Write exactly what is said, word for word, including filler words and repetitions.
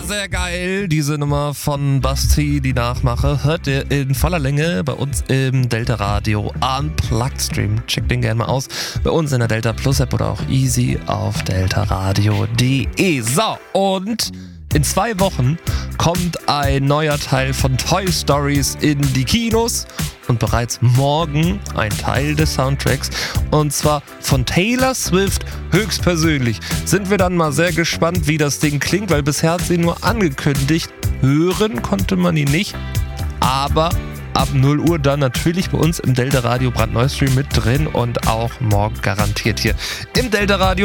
sehr geil, diese Nummer von Basti, die Nachmache, hört ihr in voller Länge bei uns im Delta Radio Unplugged Stream. Checkt den gerne mal aus. Bei uns in der Delta Plus App oder auch easy auf deltaradio punkt de. So, und in zwei Wochen kommt ein neuer Teil von Toy Stories in die Kinos und bereits morgen ein Teil des Soundtracks, und zwar von Taylor Swift höchstpersönlich. Sind wir dann mal sehr gespannt, wie das Ding klingt, weil bisher hat sie nur angekündigt, hören konnte man ihn nicht, aber ab null Uhr dann natürlich bei uns im Delta Radio brandneu Stream mit drin und auch morgen garantiert hier im Delta Radio.